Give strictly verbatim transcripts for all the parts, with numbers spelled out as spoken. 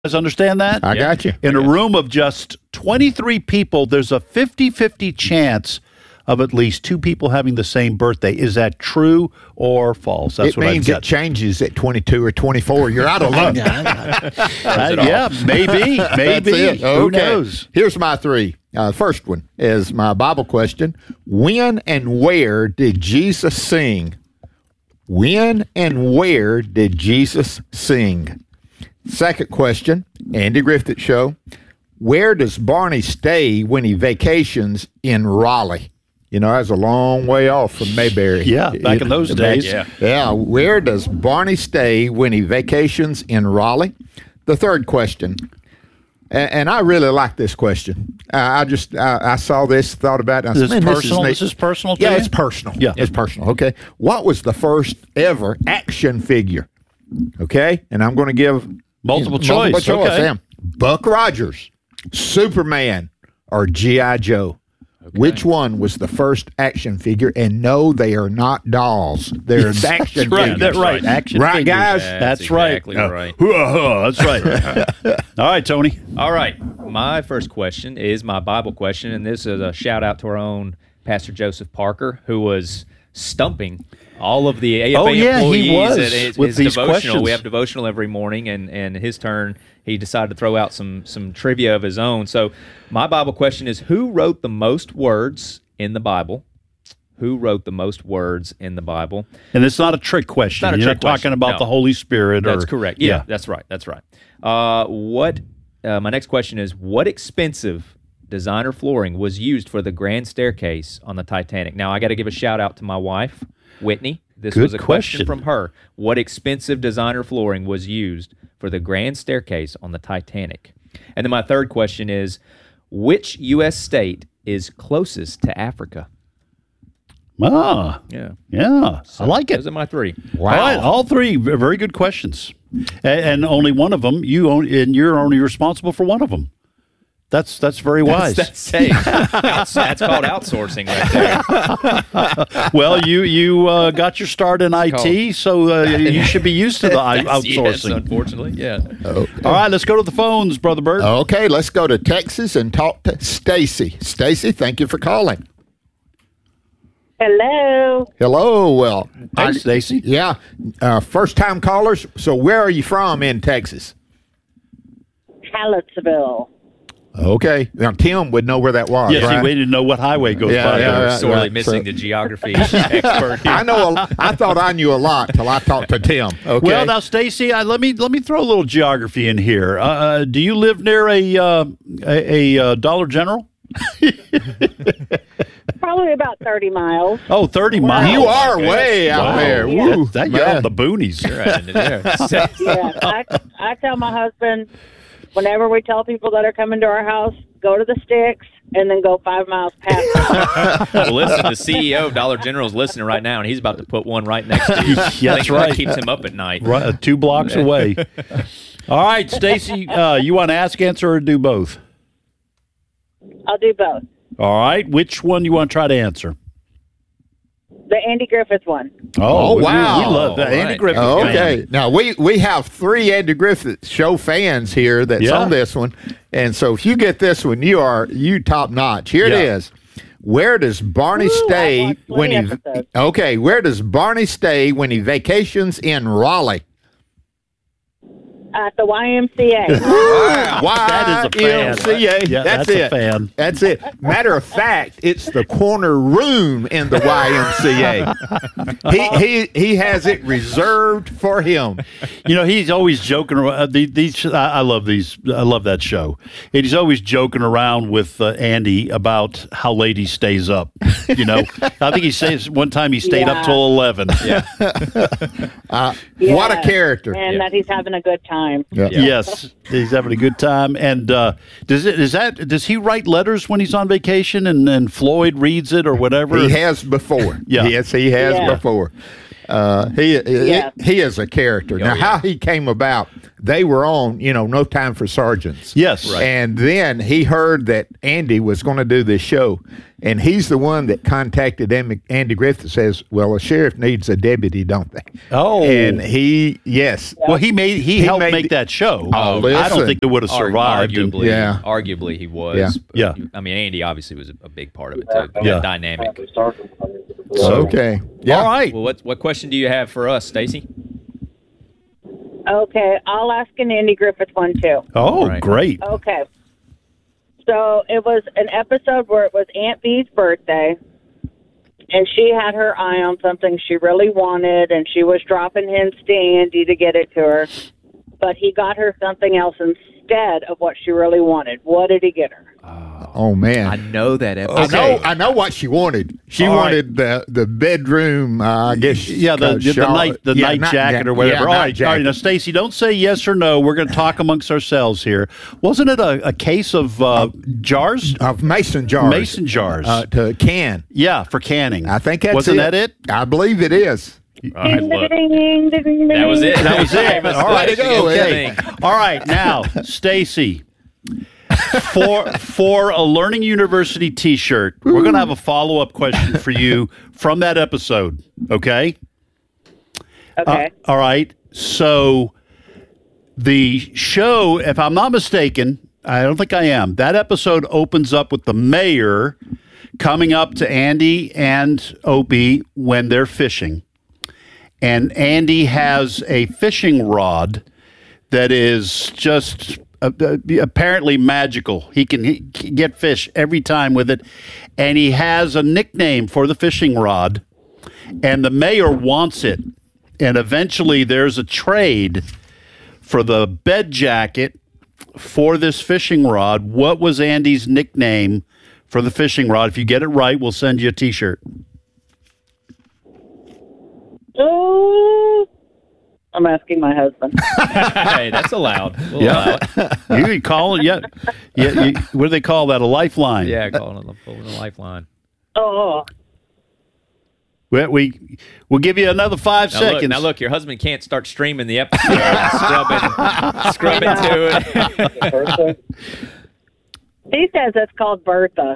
guys understand that? I got you. In I a got room of just twenty-three people, there's a fifty-fifty chance of at least two people having the same birthday. Is that true or false? That's it what means I've it changes at twenty-two or twenty-four. You're out of luck. uh, yeah, maybe. Maybe. That's it. Who Okay. knows? Here's my three. Uh, first one is my Bible question. When and where did Jesus sing? When and where did Jesus sing? Second question, Andy Griffith Show. Where does Barney stay when he vacations in Raleigh? You know, that's a long way off from Mayberry. Yeah, back in those days. Yeah. yeah. Where does Barney stay when he vacations in Raleigh? The third question, and, and I really like this question. Uh, I just, I, I saw this, thought about it. I Is said, this "Man, personal? This This is, is personal to yeah, you? it's personal. Yeah. It's personal. Okay. What was the first ever action figure? Okay. And I'm going to give Multiple you know, choice. Multiple choice. Okay. Yeah. Buck Rogers, Superman, or G I. Joe. Okay. Which one was the first action figure? And no, they are not dolls. They're Yes, action that's right. figures. That's right. Action right, figures. guys? That's, That's right. exactly right. Uh, that's right. All right, Tony. All right. My first question is my Bible question, and this is a shout out to our own Pastor Joseph Parker, who was stumping all of the A F A Oh, yeah, employees he was at his, with his these devotional. questions. We have devotional every morning, and, and his turn, he decided to throw out some some trivia of his own. So my Bible question is, who wrote the most words in the Bible? Who wrote the most words in the Bible? And it's not a trick question. Not a You're trick not talking question, about no. the Holy Spirit. That's or, correct. Yeah, yeah, that's right. That's right. Uh, what? Uh, my next question is, what expensive designer flooring was used for the grand staircase on the Titanic? Now, I got to give a shout out to my wife, Whitney. This Good was a question. question from her. What expensive designer flooring was used for the grand staircase on the Titanic? And then my third question is, which U S state is closest to Africa? Ah, Yeah. yeah. I like it. Those are my three. Wow. All right, all three v- very good questions. And, and only one of them, you own, and you're only responsible for one of them. That's that's very wise. That's, that's, hey, outs- that's called outsourcing right there. Well, you you uh, got your start in I T, so uh, you should be used to the I- That's- yes, outsourcing. unfortunately, yeah. Okay. All right, let's go to the phones, Brother Bert. Okay, let's go to Texas and talk to Stacy. Stacy, thank you for calling. Hello. Hello. Well, Hey, I- Stacy. Yeah, uh, first time callers. So, where are you from in Texas? Hallettsville. Okay, now Tim would know where that was. Yes, right? he waited to know what highway goes Yeah, by yeah, there. yeah. Sorely right, missing so- the geography expert here. I know. A, I thought I knew a lot till I talked to Tim. Okay. Well, now, Stacy, I, let me let me throw a little geography in here. Uh, uh, do you live near a uh, a, a uh, Dollar General? Probably about thirty miles. Oh, thirty miles. you are goodness. way out Wow. there. Yeah. Woo, That, you're man. on the boonies. You're right into there. Yeah, I, I tell my husband whenever we tell people that are coming to our house, go to the sticks and then go five miles past. Well, listen, the C E O of Dollar General is listening right now, and he's about to put one right next to you. Yeah, I that's think right. That keeps him up at night. Right, uh, two blocks away. All right, Stacy, uh, you want to ask, answer, or do both? I'll do both. All right, which one you want to try to answer? The Andy Griffith one. Oh, we- wow. We, love that. All Andy right. Griffith. Oh, fan. okay. Now we we have three Andy Griffith Show fans here that's Yeah. on this one, and so if you get this one, you are you top notch. Here it Yeah. is. Where does Barney Woo, I've stay watched when he? plenty episodes. Okay, where does Barney stay when he vacations in Raleigh? At the Y M C A. Why That is a fan. Y M C A. Yeah, that's, that's a it. fan. That's it. Matter of fact, it's the corner room in the Y M C A. he he he has it reserved for him. You know, he's always joking around. Uh, the- these, I, I love these. I love that show. And he's always joking around with uh, Andy about how late he stays up. You know, I think he says one time he stayed up Yeah. till eleven. Yeah. Uh, Yeah, What a character. And Yeah. that he's having a good time. Yeah. Yes, he's having a good time. And uh, does it is that does he write letters when he's on vacation and, and Floyd reads it or whatever? He has before. Yeah. Yes, he has Yeah. before. Uh, he Yeah. he, he is a character. now, yeah. how he came about, they were on, you know, No Time for Sergeants. Yes. Right. And then he heard that Andy was going to do this show, and he's the one that contacted Em- Andy Griffith and says, well, a sheriff needs a deputy, don't they? Oh. And he, yes. Well, he made he, He helped made make the- that show. Oh, I don't listen. think it would have Argu- survived. and- Arguably, Yeah. arguably he was. Yeah. but, Yeah. I mean, Andy obviously was a, a big part of it too. Yeah. That dynamic. So- Okay. Yeah. All right. Well, what what question do you have for us, Stacy? Okay, I'll ask an Andy Griffith one too. Oh, Right. great. Okay. So it was an episode where it was Aunt Bee's birthday, and she had her eye on something she really wanted, and she was dropping hints to Andy to get it to her, but he got her something else instead of what she really wanted. What did he get her? Oh, man. I know that I episode. know, I know what she wanted. She All right. wanted the the bedroom. Uh, I guess. Yeah, the, uh, the, shawl- night the yeah, night night jacket jack- or whatever. yeah, all night right, all right. jacket. Now, Stacy, don't say yes or no. We're going to talk amongst ourselves here. Wasn't it a, a case of uh, jars? Of mason jars. Mason jars. Uh, to can. Yeah, for canning. I think that's Wasn't it. that it? I believe it is. All right, look. That That was it. That was it. That's All right, good. go, Good Eddie. thing. All right, now, Stacy, for for a Learning University T-shirt, we're going to have a follow-up question for you from that episode. Okay. Okay. Uh, all right. So the show, if I'm not mistaken, I don't think I am. That episode opens up with the mayor coming up to Andy and Opie when they're fishing. And Andy has a fishing rod that is just uh, uh, apparently magical. He can, he can get fish every time with it. And he has a nickname for the fishing rod. And the mayor wants it. And eventually there's a trade for the bed jacket for this fishing rod. What was Andy's nickname for the fishing rod? If you get it right, we'll send you a T-shirt. Oh, I'm asking my husband. Hey, that's allowed. We'll Yeah. allow it. You can call it, yeah. yeah you, what do they call that? A lifeline. Yeah, calling on the pulling the lifeline. Oh, We, we, we'll give you another five Now seconds. look, now look, your husband can't start streaming the episode and scrubbing, scrubbing to it. he says it's called Bertha.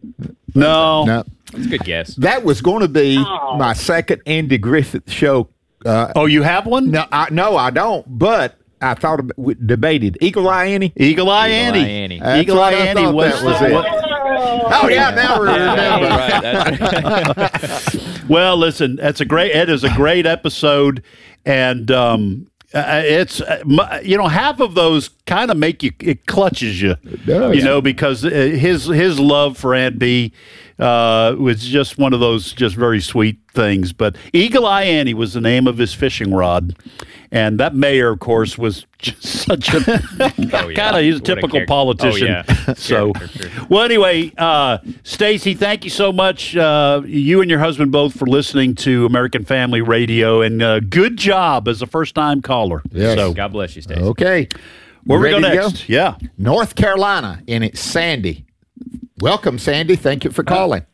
No. No, That's a good guess. that was going to be Oh. my second Andy Griffith show. Uh, Oh, you have one? no, I, no, I don't. But I thought about, we debated Eagle Eye Annie. Eagle Eye Eagle Annie. Eye Annie. That's Eagle what Eye I Annie thought was, that was the- it. what- Oh yeah, now we Yeah, remember. right. That's- Well, listen, that's a great. It is a great episode, and um, uh, it's uh, mu- you know half of those kind of make you it clutches you, does. you know, because uh, his his love for Aunt B uh, was just one of those just very sweet things. But Eagle Eye Annie was the name of his fishing rod, and that mayor, of course, was just such a Oh, yeah. kind of he's a What a typical character. politician. Oh, yeah. So, Character, sure. well, anyway, uh, Stacy, thank you so much, uh, you and your husband both, for listening to American Family Radio, and uh, good job as a first-time caller. Yes. So, God bless you, Stacey. Okay, where we go Ready to next? Yeah. North Carolina, and it's Sandy. Welcome, Sandy. Thank you for calling.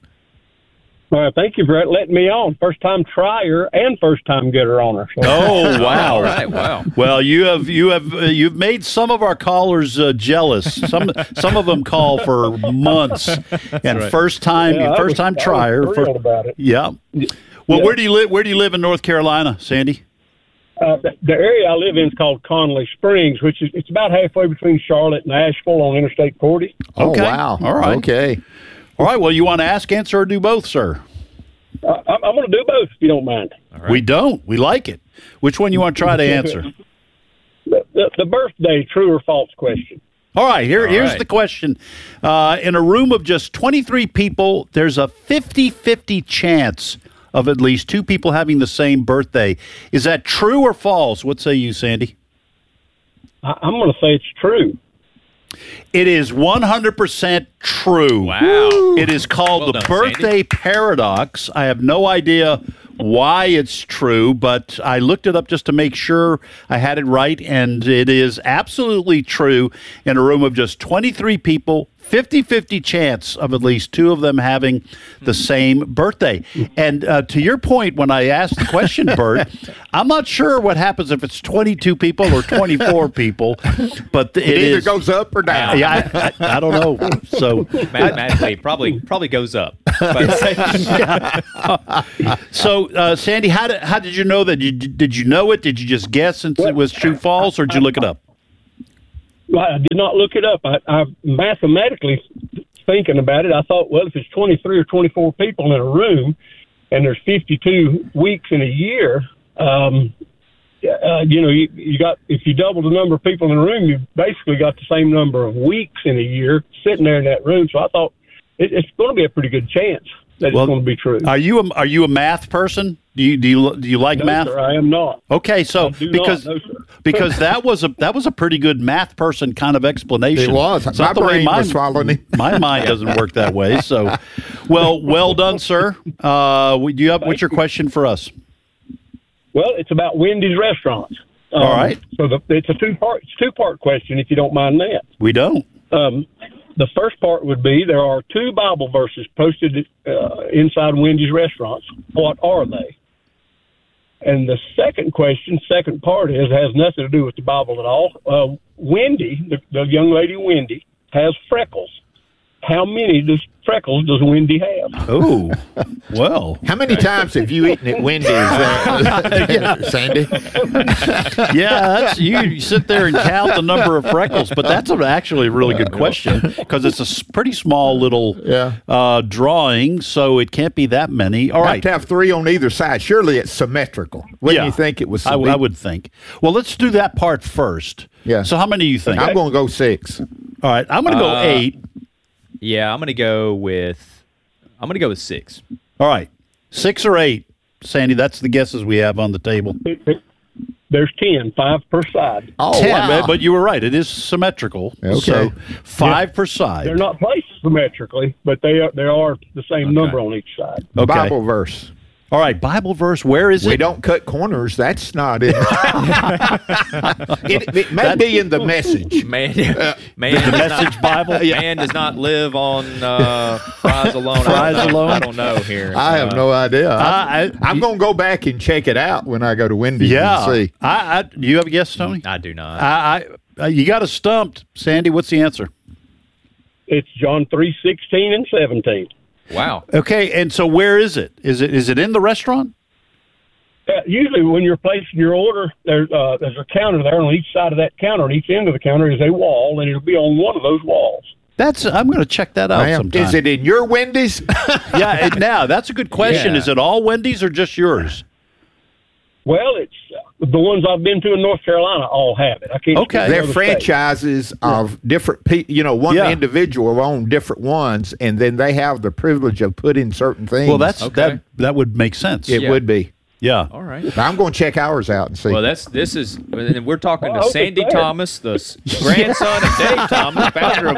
All right, thank you for letting me on. First time trier and first time getter on her. So, Oh wow! All right, wow. Well, you have you have uh, you've made some of our callers uh, jealous. Some some of them call for months, and right. first time Yeah, I first was- time I was trier. thrilled First, about it. yeah. Well, Yeah. where do you live? Where do you live in North Carolina, Sandy? uh, the, the area I live in is called Conley Springs, which is it's about halfway between Charlotte and Asheville on Interstate forty. Okay. Oh wow! All right. Okay. All right. Well, you want to ask, answer, or do both, sir? Uh, I'm, I'm going to do both if you don't mind. right. We don't. We like it. Which one you want to try to answer? The, the, the birthday true or false question. All right, here, All here's right. the question. Uh, in a room of just twenty-three people, there's a fifty-fifty chance of at least two people having the same birthday. Is that true or false? What say you, Sandy? I, I'm going to say it's true. It is one hundred percent true. Wow. It is called Well the done, birthday paradox. I have no idea why it's true, but I looked it up just to make sure I had it right, and it is absolutely true. In a room of just twenty-three people, fifty-fifty chance of at least two of them having the same birthday. And uh, to your point, when I asked the question, Bert, I'm not sure what happens if it's twenty-two people or twenty-four people, but it, It either is, goes up or down. Yeah, I, I, I don't know. So, Mathematically, probably probably goes up. But so uh, Sandy, how did how did you know that? You, did you know it? Did you just guess since it was true false, or did you look it up? I did not look it up. I, I mathematically thinking about it, I thought, well, if it's twenty-three or twenty-four people in a room, and there's fifty-two weeks in a year, um, uh, you know, you, you got if you double the number of people in the room, you basically got the same number of weeks in a year sitting there in that room. So I thought it, it's going to be a pretty good chance that Well, it's going to be true. Are you a, are you a math person? Do you do you do you like no, math? sir, I am not. Okay, so I do because not, no, sir. because that was a that was a pretty good math person kind of explanation. It was. It's My not the way brain mine- was following it. My mind doesn't work that way. So, well, well done, sir. Uh, we- do you have what's your question for us? Well, it's about Wendy's restaurants. Um, All right. So the, it's a two part it's two part question, if you don't mind that. We don't. Um, the first part would be there are two Bible verses posted uh, inside Wendy's restaurants. What are they? And the second question, second part is has nothing to do with the Bible at all. Uh, Wendy, the, the young lady Wendy, has freckles. How many does freckles does Wendy have? Oh, well, How many times have you eaten at Wendy's, uh, Sandy? yeah. That's you, you sit there and count the number of freckles, but that's a, actually a really good question because it's a s- pretty small little Yeah. uh, drawing, so it can't be that many. All Have right. to have three on either side. Surely it's symmetrical. Wouldn't Yeah. you think it was? I, w- I would think. Well, let's do that part first. Yeah. So how many do you think? I'm going to go six. All right, I'm going to go Uh, eight. yeah, I'm gonna go with I'm gonna go with six. All right, six or eight, Sandy. That's the guesses we have on the table. It, it, there's ten, five per side. Oh, Ten, wow. but you were right. It is symmetrical. Okay. So five per side. They're not placed symmetrically, but they are they are the same number on each side. Okay. Bible verse. All right, Bible verse. Where is We it? don't cut corners. That's not it. it, it may be in the message. Man, man, The does Message not, Bible. man does not live on uh, fries alone. Fries I don't know. alone? I don't know here. I have Uh, no idea. I- I'm, I- I'm going to go back and check it out when I go to Wendy's Yeah. and see. I, I, do you have a guess, Tony? I do not. I, I, uh, you got us stumped, Sandy. What's the answer? It's John three sixteen and seventeen. Wow. Okay, and so where is it? Is it is it in the restaurant? Uh, usually, when you're placing your order, there's uh, there's a counter there. On each side of that counter, on each end of the counter, is a wall, and it'll be on one of those walls. That's. I'm going to check that out Ma'am, sometime. is it in your Wendy's? Yeah. It, now that's a good question. Yeah. Is it all Wendy's or just yours? Well, it's uh, the ones I've been to in North Carolina all have it. I can't. Okay. speak for They're other states. franchises of different people. You know, one Yeah. individual own different ones, and then they have the privilege of putting certain things. Well, that's Okay. that. That would make sense. it Yeah. would be. Yeah. All right. Now, I'm going to check ours out and see. Well, that's this is and we're talking Well, I to hope Sandy it's there. Thomas, the s- grandson of Dave Thomas, founder of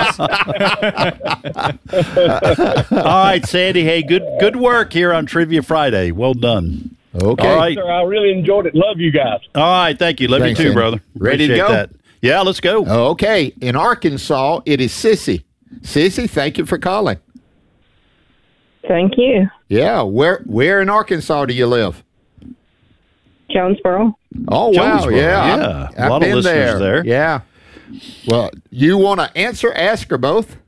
Wendy's. All right, Sandy. Hey, good good work here on Trivia Friday. Well done. okay. All right. Sir, I really enjoyed it. Love you guys. All right. Thank you. Love Thanks, you too, Sandy. brother. Ready to Appreciate go? That. Yeah. Let's go. Okay. In Arkansas, it is Sissy. Sissy, thank you for calling. Thank you. Yeah. Where Where in Arkansas do you live? Jonesboro. Oh, wow. Jonesboro, Yeah. yeah. I've, A I've lot of been listeners there. there. Yeah. Well, you want to answer, ask, or both?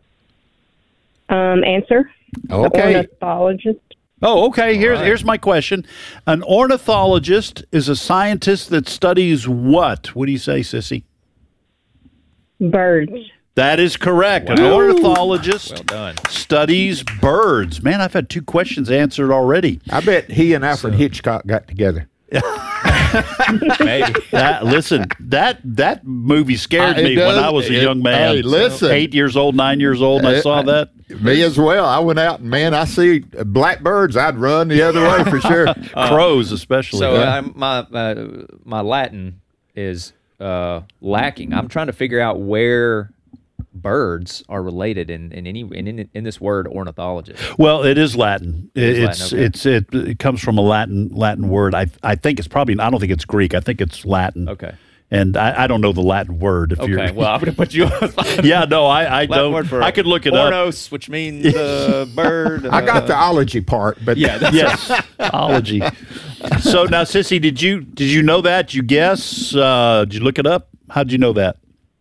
Um, answer. Okay. Ornithologist. Oh, okay. Here's here's my question. An ornithologist is a scientist that studies what? What do you say, Sissy? Birds. That is correct. An ornithologist Well done. studies birds. Man, I've had two questions answered already. I bet he and Alfred Hitchcock got together. Maybe. That, listen, that that movie scared Uh, it me when does. I was a It- young man. hey, listen. Eight years old, nine years old, and I Uh, saw that. Me as well. I went out and, man, I see blackbirds. I'd run the other way for sure. Crows, especially. So Yeah. uh, my uh, my Latin is uh, lacking. I'm trying to figure out where birds are related in, in any in, in in this word ornithologist. Well, it is Latin. It is it's Latin, okay. it's it, it comes from a Latin Latin word. I I think it's probably I don't think it's Greek. I think it's Latin. Okay. And I, I don't know the Latin word. If Okay, you're, well, I'm going to put you on. yeah, no, I, I Latin don't. word for I could look it up. ornos, which means uh, bird. I got uh, the ology part, but Yeah, that's Yes, ology. So now, Sissy, did you did you know that? Did you guess? Uh, did you look it up? How did you know that?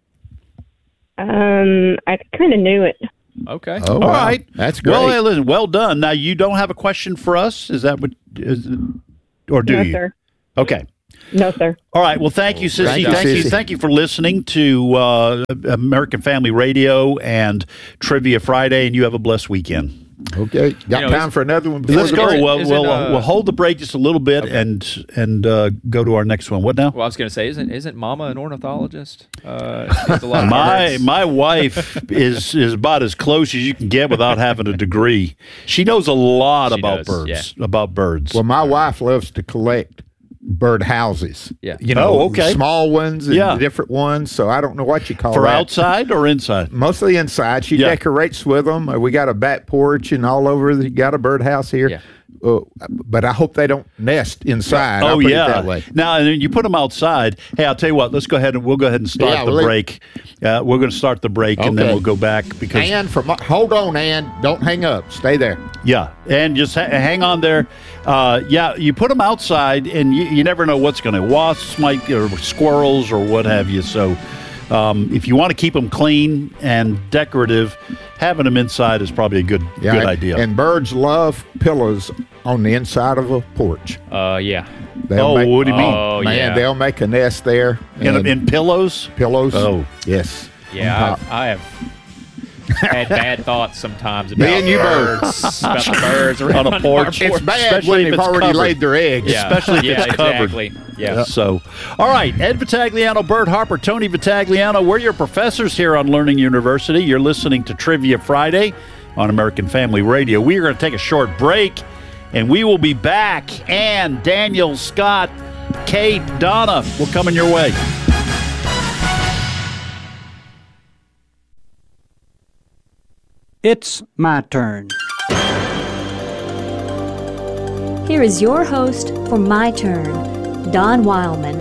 Um, I kind of knew it. Okay. oh, All wow. right, That's great. Well, hey, listen, well done. Now you don't have a question for us. Is that what? Is, or do no, you? sir. Okay. No, sir. All right. Well, thank you, Sissy. Thank you, Thank you. Sissy. Thank you for listening to uh, American Family Radio and Trivia Friday, and you have a blessed weekend. Okay, got You know, time for another one? before Let's the go. break? Well, Is it, we'll, uh, we'll hold the break just a little bit and and uh, go to our next one. What now? Well, I was going to say, isn't isn't Mama an ornithologist? Uh, she has a lot of My birds. my wife is is about as close as you can get without having a degree. She knows a lot She about does, birds. About birds. Well, my wife loves to collect bird houses. Yeah. You know, Oh, okay. small ones and Yeah. different ones. So I don't know what you call For that. outside or inside? Mostly inside. She Yeah. decorates with them. We got a back porch and all over. You got a birdhouse here. Yeah. Uh, but I hope they don't nest inside. Oh I'll put yeah. it that way. Now, and then you put them outside. Hey, I'll tell you what. Let's go ahead and we'll go ahead and start Yeah, the well, break. Uh, we're going to start the break and then Okay. we'll go back because Ann, from hold on, Ann. Don't hang up. Stay there. yeah, and just ha- hang on there. Uh, yeah, you put them outside, and you, you never know what's going to wasps might or squirrels or what have you. So, um, if you want to keep them clean and decorative, having them inside is probably a good Yeah, good and- idea. And birds love pillows on the inside of a porch. Uh, yeah. They'll Oh, what do you mean? Oh, man, yeah. they'll make a nest there. in, and in pillows. pillows. Oh. yes. Yeah, On top. I've, I have had bad thoughts sometimes about Me and you birds, about the birds around On a porch. It's bad Especially when if they've it's already covered. laid their eggs. Yeah, especially if yeah, it's covered. exactly. Yeah. So, all right, Ed Vitagliano, Bert Harper, Tony Vitagliano, we're your professors here on Learning University. You're listening to Trivia Friday on American Family Radio. We are going to take a short break, and we will be back. And Daniel, Scott, Kate, Donna will coming your way. It's my turn. Here is your host for My Turn, Don Wildman.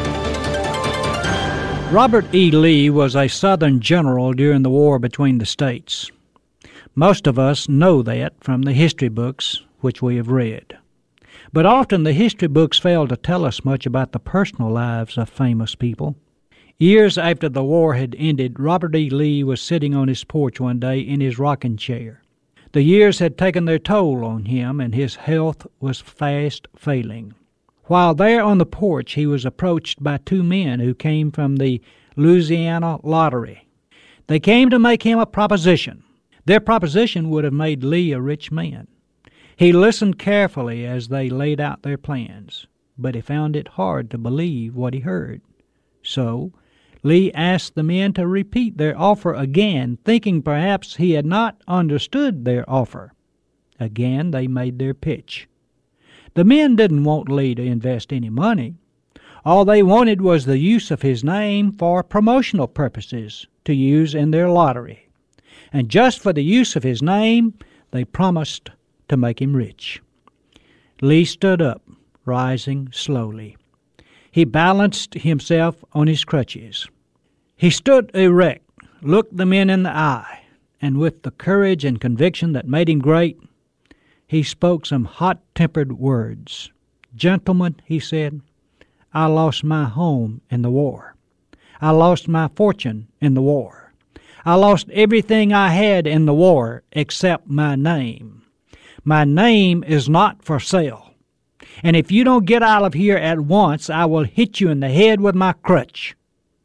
Robert E. Lee was a Southern general during the war between the states. Most of us know that from the history books which we have read. But often the history books fail to tell us much about the personal lives of famous people. Years after the war had ended, Robert E. Lee was sitting on his porch one day in his rocking chair. The years had taken their toll on him, and his health was fast failing. While there on the porch, he was approached by two men who came from the Louisiana Lottery. They came to make him a proposition. Their proposition would have made Lee a rich man. He listened carefully as they laid out their plans, but he found it hard to believe what he heard. So Lee asked the men to repeat their offer again, thinking perhaps he had not understood their offer. Again they made their pitch. The men didn't want Lee to invest any money. All they wanted was the use of his name for promotional purposes to use in their lottery. And just for the use of his name, they promised to make him rich. Lee stood up, rising slowly. He balanced himself on his crutches. He stood erect, looked the men in the eye, and with the courage and conviction that made him great, he spoke some hot-tempered words. "Gentlemen," he said, "I lost my home in the war. I lost my fortune in the war. I lost everything I had in the war except my name. My name is not for sale. And if you don't get out of here at once, I will hit you in the head with my crutch."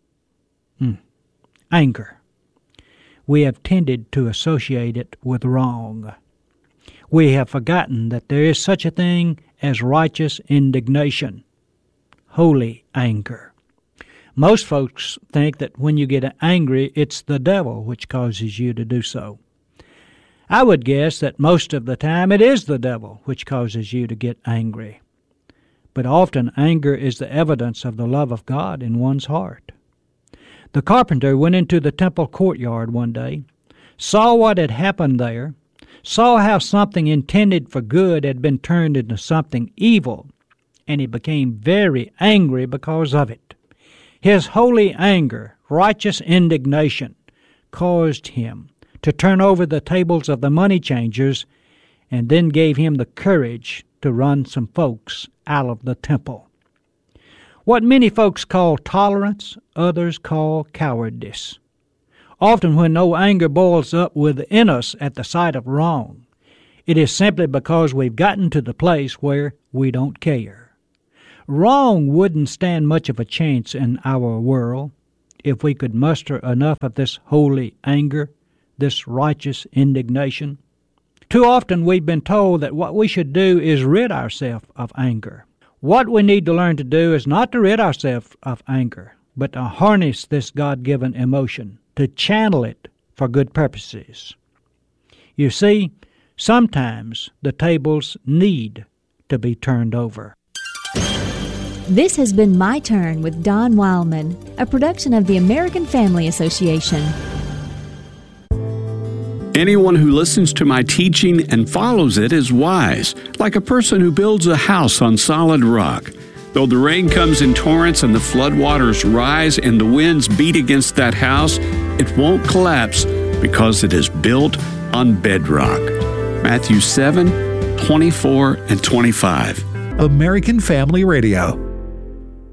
Hmm. Anger. We have tended to associate it with wrong. We have forgotten that there is such a thing as righteous indignation, holy anger. Most folks think that when you get angry, it's the devil which causes you to do so. I would guess that most of the time it is the devil which causes you to get angry. But often anger is the evidence of the love of God in one's heart. The carpenter went into the temple courtyard one day, saw what had happened there, saw how something intended for good had been turned into something evil, and he became very angry because of it. His holy anger, righteous indignation, caused him to turn over the tables of the money changers, and then gave him the courage to run some folks out of the temple. What many folks call tolerance, others call cowardice. Often when no anger boils up within us at the sight of wrong, it is simply because we've gotten to the place where we don't care. Wrong wouldn't stand much of a chance in our world if we could muster enough of this holy anger, this righteous indignation. Too often we've been told that what we should do is rid ourselves of anger. What we need to learn to do is not to rid ourselves of anger, but to harness this God-given emotion, to channel it for good purposes. You see, sometimes the tables need to be turned over. This has been My Turn with Don Wildman, a production of the American Family Association. Anyone who listens to my teaching and follows it is wise, like a person who builds a house on solid rock. Though the rain comes in torrents and the floodwaters rise and the winds beat against that house, it won't collapse because it is built on bedrock. Matthew seven, twenty-four and twenty-five. American Family Radio.